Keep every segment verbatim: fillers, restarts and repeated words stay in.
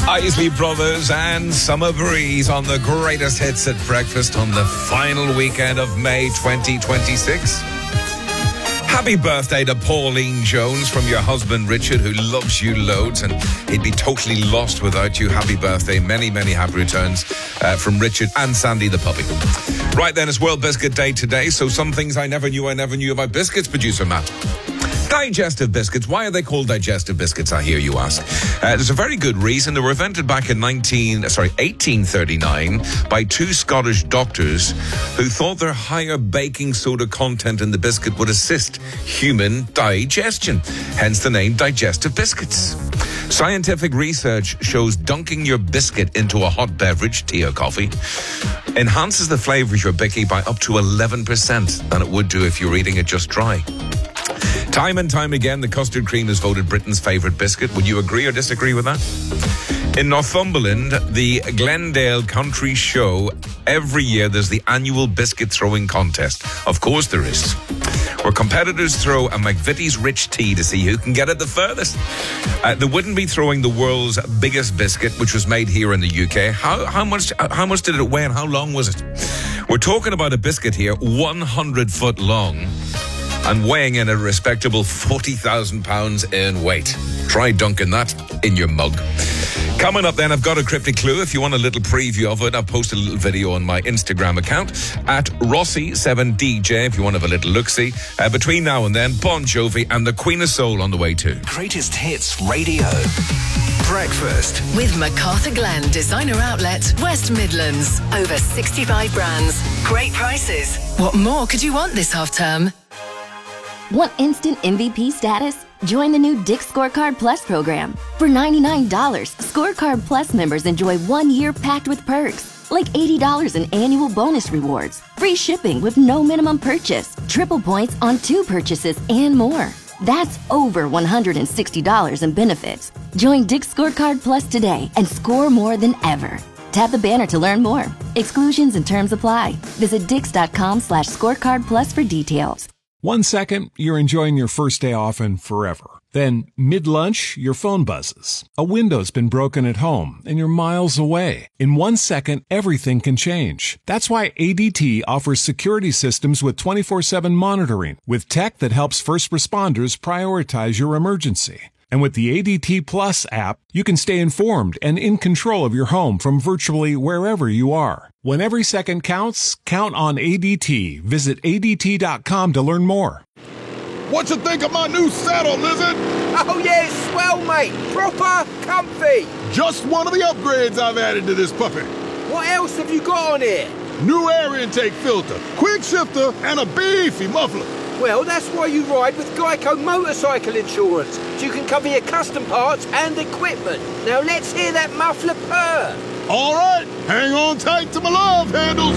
Isley Brothers and Summer Breeze on the greatest hits at breakfast on the final weekend of May twenty twenty-six. Happy birthday to Pauline Jones from your husband Richard, who loves you loads and he'd be totally lost without you. Happy birthday. Many, many happy returns uh, from Richard and Sandy the puppy. Right then, it's World Biscuit Day today, so some things I never knew I never knew about biscuits, producer Matt. Digestive biscuits. Why are they called digestive biscuits, I hear you ask? Uh, there's a very good reason. They were invented back in nineteen, sorry, eighteen thirty-nine by two Scottish doctors who thought their higher baking soda content in the biscuit would assist human digestion. Hence the name digestive biscuits. Scientific research shows dunking your biscuit into a hot beverage, tea or coffee, enhances the flavour of your bicky by up to eleven percent than it would do if you were eating it just dry. Time and time again, the custard cream is voted Britain's favourite biscuit. Would you agree or disagree with that? In Northumberland, the Glendale Country Show, every year there's the annual biscuit throwing contest. Of course there is. Where competitors throw a McVitie's Rich Tea to see who can get it the furthest. Uh, they wouldn't be throwing the world's biggest biscuit, which was made here in the U K. How, how much, how much did it weigh and how long was it? We're talking about a biscuit here, one hundred foot long. And weighing in a respectable forty thousand pounds in weight. Try dunking that in your mug. Coming up then, I've got a cryptic clue. If you want a little preview of it, I've posted a little video on my Instagram account at Rossi seven D J if you want to have a little look-see. Uh, between now and then, Bon Jovi and the Queen of Soul on the way too. Greatest Hits Radio. Breakfast. With MacArthur Glen Designer Outlet, West Midlands. Over sixty-five brands. Great prices. What more could you want this half-term? Want instant M V P status? Join the new Dick's Scorecard Plus program. For ninety-nine dollars, Scorecard Plus members enjoy one year packed with perks, like eighty dollars in annual bonus rewards, free shipping with no minimum purchase, triple points on two purchases, and more. That's over one hundred sixty dollars in benefits. Join Dick's Scorecard Plus today and score more than ever. Tap the banner to learn more. Exclusions and terms apply. Visit dix.com slash scorecard plus for details. One second, you're enjoying your first day off and forever. Then, mid-lunch, your phone buzzes. A window's been broken at home, and you're miles away. In one second, everything can change. That's why A D T offers security systems with twenty-four seven monitoring, with tech that helps first responders prioritize your emergency. And with the A D T Plus app, you can stay informed and in control of your home from virtually wherever you are. When every second counts, count on A D T. Visit A D T dot com to learn more. What you think of my new saddle, Lizard? Oh yeah, swell, mate. Proper comfy. Just one of the upgrades I've added to this puppy. What else have you got on here? New air intake filter, quick shifter, and a beefy muffler. Well, that's why you ride with Geico Motorcycle Insurance, so you can cover your custom parts and equipment. Now let's hear that muffler purr. All right, hang on tight to my love handles.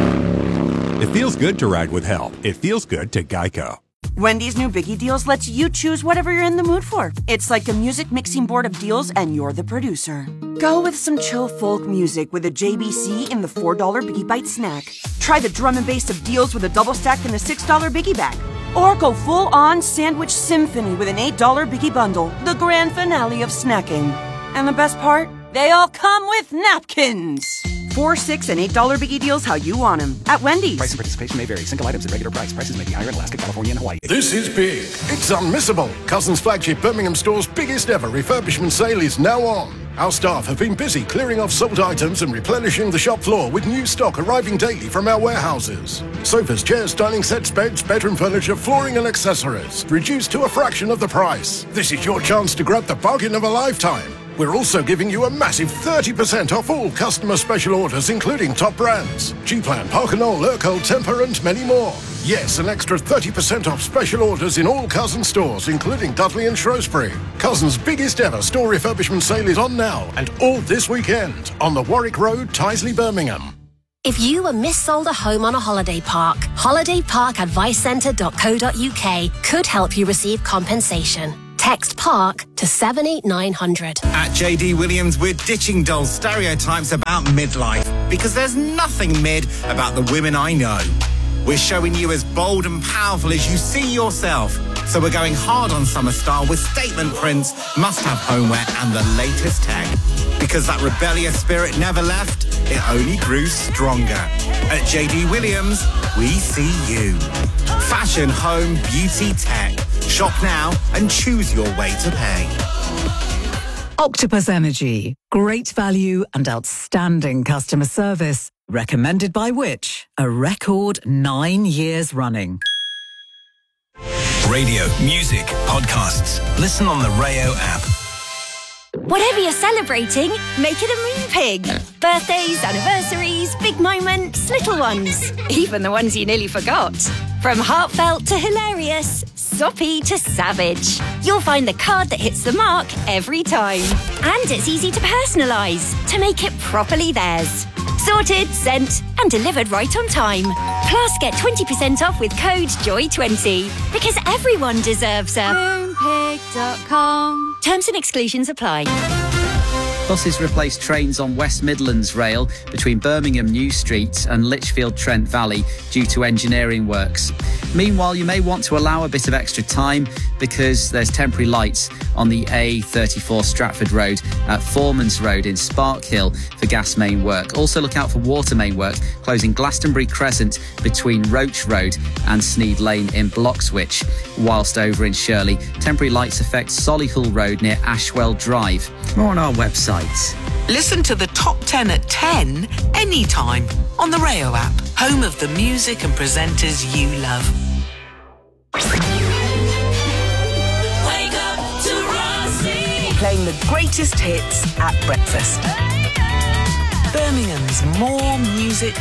It feels good to ride with help. It feels good to Geico. Wendy's new Biggie Deals lets you choose whatever you're in the mood for. It's like a music mixing board of deals, and you're the producer. Go with some chill folk music with a J B C in the four dollar Biggie Bite snack. Try the drum and bass of deals with a double stack in the six dollar Biggie Bag. Or go full-on sandwich symphony with an eight dollar Biggie Bundle, the grand finale of snacking. And the best part? They all come with napkins. Four, six, and eight dollar Biggie Deals how you want them. At Wendy's. Price and participation may vary. Single items at regular price. Prices may be higher in Alaska, California, and Hawaii. This is big. It's unmissable. Cousins flagship Birmingham store's biggest ever refurbishment sale is now on. Our staff have been busy clearing off sold items and replenishing the shop floor with new stock arriving daily from our warehouses. Sofas, chairs, dining sets, beds, bedroom furniture, flooring and accessories. Reduced to a fraction of the price. This is your chance to grab the bargain of a lifetime. We're also giving you a massive thirty percent off all customer special orders, including top brands. G-Plan, Parkinol, Urkel, Temper, and many more. Yes, an extra thirty percent off special orders in all Cousins stores, including Dudley and Shrewsbury. Cousins' biggest ever store refurbishment sale is on now and all this weekend on the Warwick Road, Tyseley, Birmingham. If you were missold a home on a holiday park, holiday park advice centre dot co dot uk could help you receive compensation. Text PARK to seven eight nine hundred. At J D Williams, we're ditching dull stereotypes about midlife because there's nothing mid about the women I know. We're showing you as bold and powerful as you see yourself. So we're going hard on summer style with statement prints, must-have homeware and the latest tech. Because that rebellious spirit never left, it only grew stronger. At J D Williams, we see you. Fashion, home, beauty, tech. Shop now and choose your way to pay. Octopus Energy. Great value and outstanding customer service. Recommended by which? A record nine years running. Radio, music, podcasts. Listen on the Rayo app. Whatever you're celebrating, make it a Moon Pig. Birthdays, anniversaries, big moments, little ones. Even the ones you nearly forgot. From heartfelt to hilarious, soppy to savage. You'll find the card that hits the mark every time. And it's easy to personalise to make it properly theirs. Sorted, sent and delivered right on time. Plus get twenty percent off with code joy twenty. Because everyone deserves a moonpig dot com. Terms and exclusions apply. Buses replace trains on West Midlands Rail between Birmingham New Street and Lichfield Trent Valley due to engineering works. Meanwhile, you may want to allow a bit of extra time because there's temporary lights on the A thirty-four Stratford Road at Foreman's Road in Sparkhill for gas main work. Also look out for water main work closing Glastonbury Crescent between Roach Road and Sneed Lane in Bloxwich. Whilst over in Shirley, temporary lights affect Solihull Road near Ashwell Drive. More on our website. Listen to the top ten at ten anytime on the Rayo app, home of the music and presenters you love. Wake up to Rossi. Playing the greatest hits at breakfast. Birmingham's More Music